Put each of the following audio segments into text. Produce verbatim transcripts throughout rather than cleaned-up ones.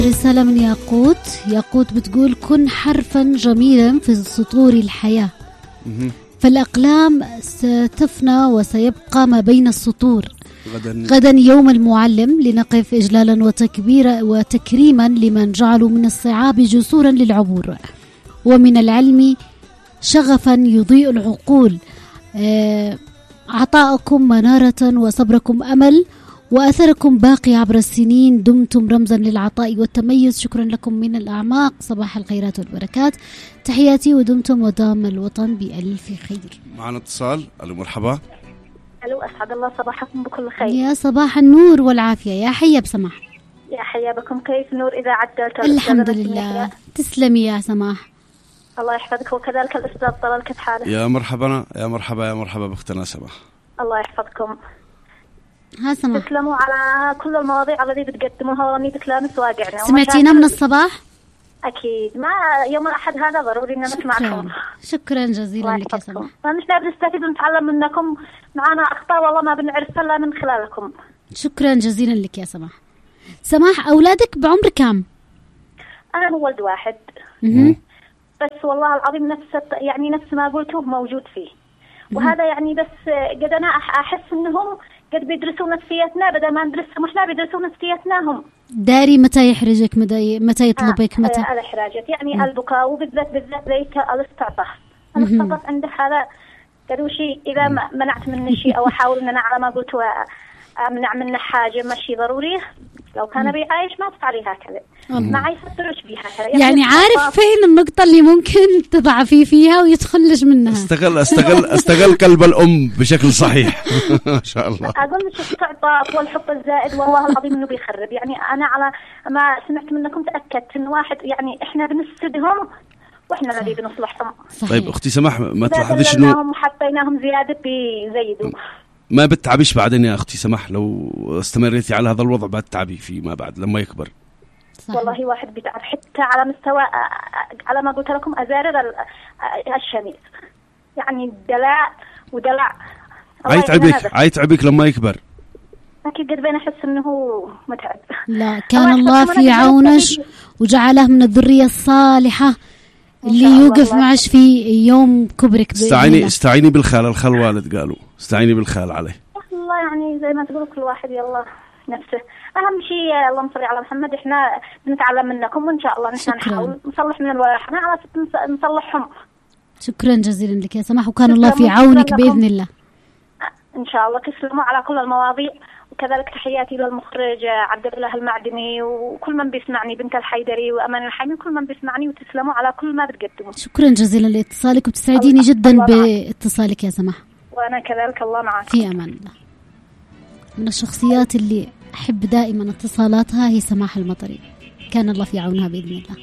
رسالة من ياقوت. ياقوت بتقول: كن حرفا جميلا في سطور الحياة، فالأقلام ستفنى وسيبقى ما بين السطور. غدا, غدا يوم المعلم، لنقف إجلالا وتكبيرا وتكريما لمن جعلوا من الصعاب جسورا للعبور، ومن العلم شغفا يضيء العقول. آه عطاءكم منارة وصبركم أمل، وأثركم باقي عبر السنين. دمتم رمزا للعطاء والتميز. شكرا لكم من الأعماق. صباح الخيرات والبركات. تحياتي، ودمتم ودام الوطن بألف خير. معنا اتصال. ألو مرحبا. ألو، أسعد الله صباحكم بكل خير. يا صباح النور والعافية. يا حيا بسماح. يا حيا بكم. كيف نور إذا عدلت؟ الحمد لله. تسلمي يا سماح. الله يحفظك، وكذلك الأستاذ طلال، كيف حالك؟ يا مرحبا يا مرحبا يا مرحبا بأختنا سماح. الله يحفظكم. ها سماح. تسلموا على كل المواضيع التي بتقدموها وني بتلامس واقعنا. سمعتينا من الصباح؟ أكيد. ما يوم الأحد هذا ضروري إن نسمعكم. شكرا جزيلا لك يا سماح. نحن بنستفيد ونتعلم منكم. معنا أخطاء والله ما بنعرفها إلا من خلالكم. شكرا جزيلا لك يا سماح. سماح، أولادك بعمر كام؟ أنا هو ولد واحد. م- بس والله العظيم نفس يعني نفس ما قلته موجود فيه. وهذا يعني بس قد أنا أحس إنهم قد بيدرسوا نفسيتنا بدل ما ندرس مش بيدرسوا نفسيتناهم. داري متى يحرجك، متى متى يطلبك، آه متى الإحراجات يعني م. البكاء، وبالذات بالذات ذيك الاستعطاف. الاستعطاف عند هذا قالوا شيء إذا منعت منه شيء أو أحاول إن أنا على ما قلت أمنع منه حاجة ماشي ضروري. لو كان بيعايش ما تفعلي هكذا، ما يفسروش بيها هكذا. يعني, يعني عارف فين النقطة اللي ممكن تضعفي فيها ويدخلش منها. استغل استغل استغل قلب الأم بشكل صحيح. ما شاء الله. أقول مش الاستعطاف والحب الزائد والله العظيم إنه بيخرب. يعني أنا على ما سمعت منكم تأكدت إن واحد يعني إحنا بنفسدهم وإحنا الذي بنصلحهم. طيب أختي سماح، ما تلاحظيش إنه حطيناهم زيادة بيزيدوا؟ ما بتتعبيش بعدين يا أختي سماح لو استمريتي على هذا الوضع بتتعبي فيما بعد لما يكبر؟ صحيح. والله واحد بيتعب حتى على مستوى على ما قلت لكم أزارر الشميس، يعني دلع ودلع. عيتعبك عيتعبك لما يكبر. أكيد قد بين أحس إنه متعب. لا، كان الله في عونك وجعله من الذرية الصالحة اللي يوقف معش في يوم كبرك. استعيني استعيني بالخال. الخال والد قالوا استعيني بالخال عليه. والله يعني زي ما تقولوا كل واحد يلا نفسه. أهم شيء اللهم صل على محمد، إحنا بنتعلم منكم وإن شاء الله نحن نحاول نصلح من الواحد على نصلحهم. شكرا جزيلا لك يا سماح، وكان الله في عونك بإذن الله. إن شاء الله. تسلموا على كل المواضيع، وكذلك تحياتي للمخرج عبد الله المعدني وكل من بيسمعني، بنت الحيدري وأمان الحامي، كل من بيسمعني. وتسلموا على كل ما بتقدموا. شكرا جزيلا لاتصالك، وبتسعديني جدا باتصالك يا سماح. وأنا كذلك. الله معك. في أمان الله. من الشخصيات اللي أحب دائما اتصالاتها هي سماح المطري، كان الله في عونها بإذن الله.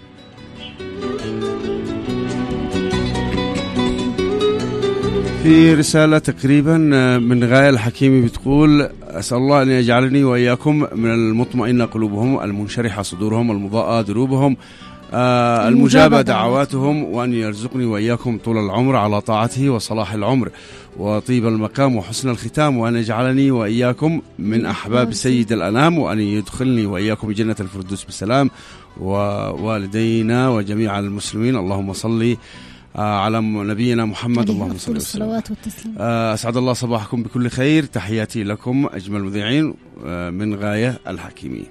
في رسالة تقريبا من غاية الحكيمي بتقول: أسأل الله أن يجعلني وإياكم من المطمئنة قلوبهم، المنشرحة صدورهم، المضاءة دروبهم، آه المجابة دعواتهم، وأن يرزقني وإياكم طول العمر على طاعته وصلاح العمر وطيب المقام وحسن الختام، وأن يجعلني وإياكم من أحباب سيد الأنام، وأن يدخلني وإياكم بجنة الفردوس بالسلام، ووالدينا وجميع المسلمين. اللهم صلي على نبينا محمد. اللهم صل وسلم. أسعد الله صباحكم بكل خير. تحياتي لكم أجمل مذيعين من غاية الحكيمي.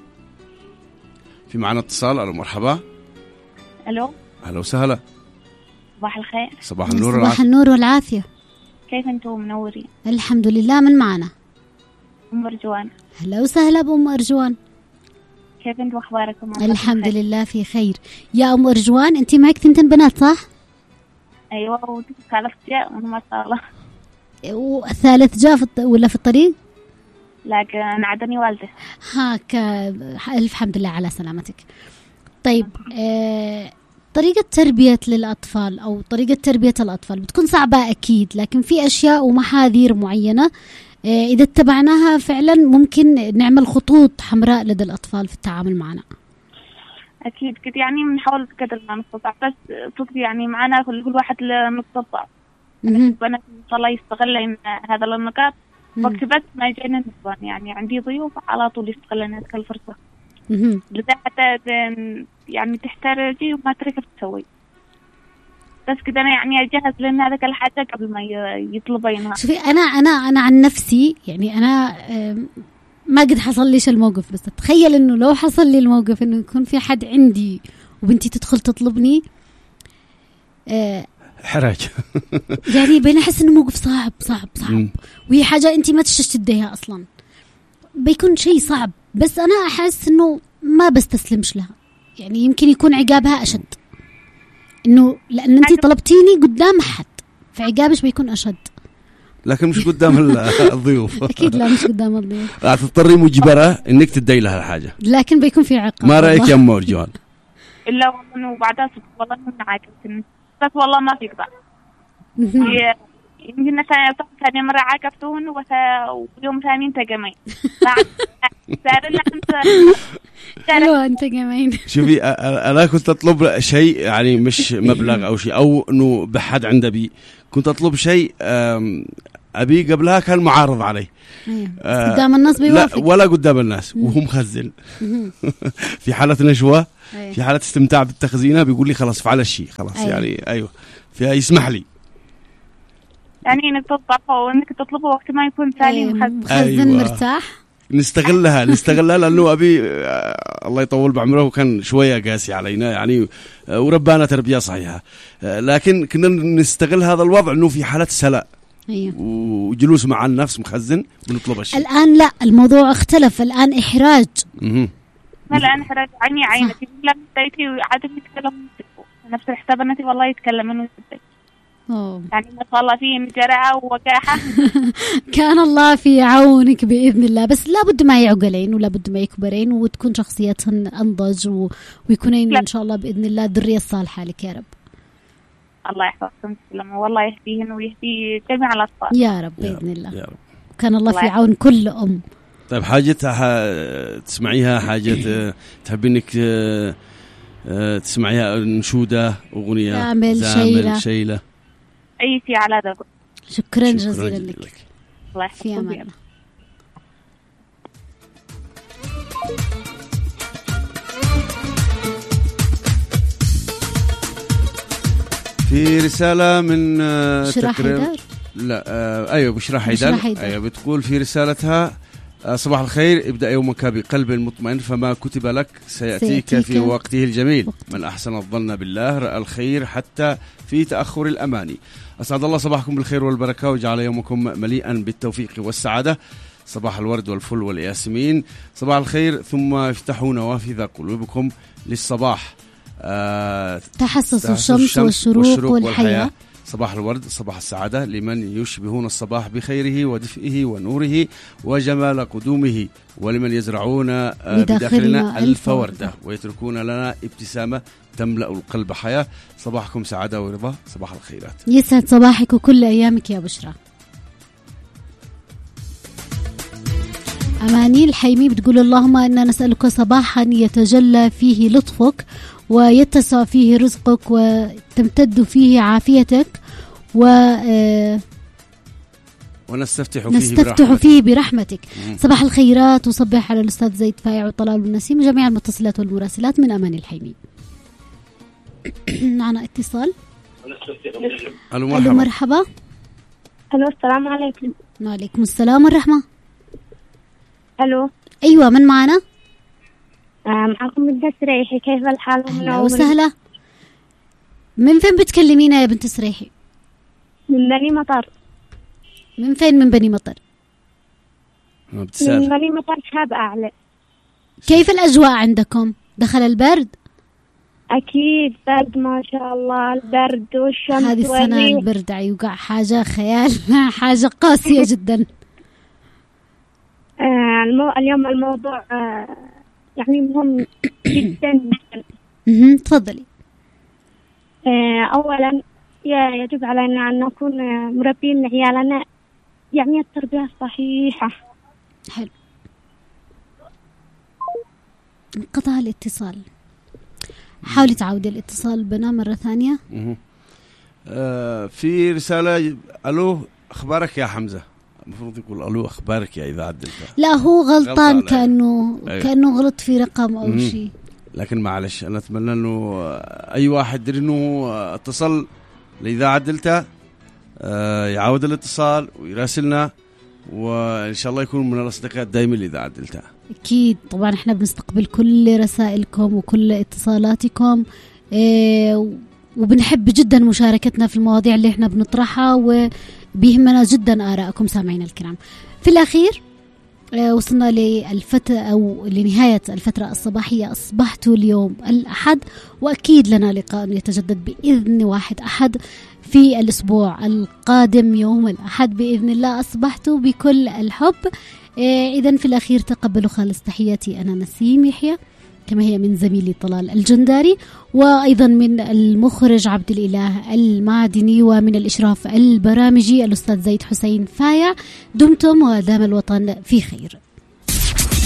في معنا اتصال. ألو مرحبا. ألو. أهلا وسهلا. صباح الخير. صباح النور والعافية. صباح النور والعافية. كيف أنتم منورين؟ الحمد لله. من معنا؟ أم أرجوان. أهلا وسهلا بأم أرجوان. كيف أنتم أخباركم؟ الحمد لله في خير. يا أم أرجوان، أنت معك ثنتين بنات صح؟ أيوة، وثالث جاء ما شاء الله. والثالث جاء في ولا في الطريق؟ لكن نعدني والده. هاك. ألف حمد لله على سلامتك. طيب، آه، طريقة تربية للأطفال أو طريقة تربية الأطفال بتكون صعبة أكيد، لكن في أشياء ومحاذير معينة آه إذا اتبعناها فعلا ممكن نعمل خطوط حمراء لدى الأطفال في التعامل معنا. أكيد كده، يعني بنحاول قدر ما نستطيع، بس صدق يعني معنا كل واحد لنقطة ضعف. أنا إن شاء الله يستغل هذا النقاط وقت بس ما يجينا نسوان. يعني عندي ضيوف على طول يستغلنا هذه الفرصة. لذا حتى يعني تحترجي وما تعرفي تسوي، بس كده أنا يعني أجهز لأن هذاك الحاجة قبل ما يطلبينها. شوفي أنا أنا أنا عن نفسي يعني أنا ما قد حصل ليش الموقف، بس أتخيل إنه لو حصل لي الموقف إنه يكون في حد عندي وبنتي تدخل تطلبني حرج يعني بين أحس إنه موقف صعب صعب صعب وهي حاجة أنتي ما تشتش تديها أصلا، بيكون شيء صعب. بس أنا أحس إنه ما بستسلمش لها، يعني يمكن يكون عقابها أشد، إنه لأن أنتي طلبتيني قدام حد فعقابش بيكون أشد، لكن مش قدام الضيوف. أكيد لا مش قدام الضيوف، راح تضطري مجبرة إنك تدي لها الحاجة، لكن بيكون في عقاب. ما رأيك يا أم مرجان؟ إلا وإنه بعدها والله من عاقبتني، بس والله ما في قضاء. يمكن ثاني مرة عاقبتون ويوم ثاني انتقمين. صار لنا حلوة انتقمين. شوفي أنا كنت أطلب شيء يعني مش مبلغ أو شيء أو إنه بحد عنده بي، كنت أطلب شيء أبي قبلها كان معارض عليه آه قدام الناس بيوافق، لا ولا قدام الناس وهو مخزن في حالة نشوة في حالة استمتاع بالتخزينة بيقول لي خلاص فعل الشيء خلاص. أيوة. يعني أيوة فيها يسمح لي يعني إنك تطلبه وإنك تطلبه وقت ما يكون ثاني أيوة. مخزن. مخزن أيوة. مرتاح نستغلها نستغلها لأنه أبي الله يطول بعمره وكان شوية قاسي علينا يعني وربانا تربية صحيحة، لكن كنا نستغل هذا الوضع إنه في حالة سلاء. أيوة. وجلوس مع النفس مخزن بنطلب الشيء. الآن لا الموضوع اختلف، الآن إحراج. اها ما الآن إحراج عني عينتي لا بديتي عادة يتكلم نفس الحساب النتي والله يتكلمون ويصدق. يعني ما شاء الله فيه جرعة ووقاحة. كان الله في عونك بإذن الله، بس لابد ما يعقلين ولابد ما يكبرين وتكون شخصيتهن أنضج و... ويكونين إن شاء الله بإذن الله الذرية الصالحة لك يا رب. الله يحفظكم لما والله يهديهن ويهدي جميع الأطفال يا رب بإذن الله. يا رب. كان الله في عون كل أم. طيب حاجة تسمعيها حاجة تحبينك تسمعيها نشودة أغنية زامل شيلة شيلة أي شيء على ذلك. شكرا جزيلا لك. لك الله يحفظك. في رسالة من بشرى حيدر. لا آه أيوة بشرى حيدر. أيوة بتقول في رسالتها آه صباح الخير، ابدأ يومك بقلب مطمئن فما كتب لك سيأتيك, سيأتيك في وقته الجميل وقت. من أحسن الظن بالله رأى الخير حتى في تأخر الأماني. أسعد الله صباحكم بالخير والبركة وجعل يومكم مليئا بالتوفيق والسعادة. صباح الورد والفل والياسمين، صباح الخير ثم افتحوا نوافذ قلوبكم للصباح. آه تحسسوا الشمس والشروق, والشروق والحياة. والحياة. صباح الورد صباح السعادة لمن يشبهون الصباح بخيره ودفئه ونوره وجمال قدومه، ولمن يزرعون بداخلنا ألف وردة ويتركون لنا ابتسامة تملأ القلب حياة. صباحكم سعادة ورضا، صباح الخيرات. يسعد صباحك وكل أيامك يا بشرى. أماني الحيمي بتقول اللهم إنا نسألك صباحا يتجلى فيه لطفك ويتسع فيه رزقك وتمتد فيه عافيتك و ونستفتح فيه نستفتح برحمتك. فيه برحمتك. صباح الخيرات وصبح على الأستاذ زيد فايع وطلال والنسيم وجميع المتصلات والمراسلات من أماني الحيمي. معنا اتصال. ألو مرحبا. مرحبا. ألو السلام عليكم. وعليكم السلام والرحمة. ألو أيوة من معنا؟ معكم بنت سريحي، كيف الحال؟ أهلا وسهلا. من فين بتكلمينا يا بنت سريحي؟ من بني مطر. من فين من بني مطر؟ من بني مطر شاب أعلى. كيف الأجواء عندكم؟ دخل البرد؟ أكيد برد ما شاء الله، البرد والشمس. هذه السنة البرد يوقع حاجة خيال حاجة قاسية جدا. آه المو... اليوم الموضوع آه يعني مهم جدا. تفضلي. آه أولا يجب علينا أن نكون مربين لعيالنا يعني التربية الصحيحة. حلو. انقطع الاتصال، حاولي تعودي الاتصال بنا مرة ثانية. آه في رسالة. ألو أخبارك يا حمزة؟ المفروض يقول ألو أخبارك يا إذاعة دلتا. لا هو غلطان كأنه أيوه. كأنه غلط في رقم أو شيء. لكن معلش أنا أتمنى إنه أي واحد يدري إنه اتصل لإذاعة دلتا يعاود الاتصال ويراسلنا، وإن شاء الله يكون من الأصدقاء الدائمين لإذاعة دلتا. أكيد طبعا إحنا بنستقبل كل رسائلكم وكل اتصالاتكم، إيه وبنحب جدا مشاركتنا في المواضيع اللي إحنا بنطرحها، وبيهمنا جدا آراءكم سامعين الكرام. في الأخير وصلنا للفترة أو لنهاية الفترة الصباحية. أصبحت اليوم الأحد، وأكيد لنا لقاء يتجدد بإذن واحد أحد في الأسبوع القادم يوم الأحد بإذن الله. أصبحت بكل الحب. إذن في الأخير تقبلوا خالص تحياتي، أنا نسيم يحيى، كما هي من زميلي طلال الجنداري، وأيضا من المخرج عبد الإله المعدني، ومن الإشراف البرامجي الأستاذ زيد حسين فايع. دمتم ودام الوطن في خير.